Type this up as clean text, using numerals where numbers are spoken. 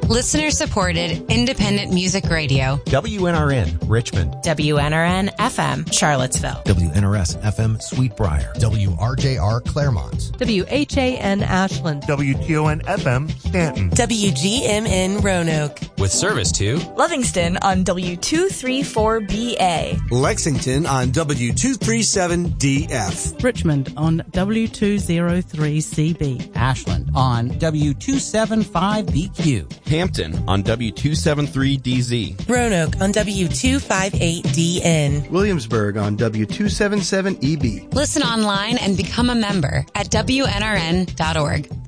Listener-supported, independent music radio. WNRN, Richmond. WNRN FM, Charlottesville. WNRS FM, Sweetbriar. WRJR, Claremont. WHAN, Ashland. WTON FM, Stanton. WGMN, Roanoke. With service to Livingston on W234BA. Lexington on W237DF. Richmond on W203CB. Ashland on W275BQ. Hampton on W273DZ. Roanoke on W258DN. Williamsburg on W277EB. Listen online and become a member at WNRN.org.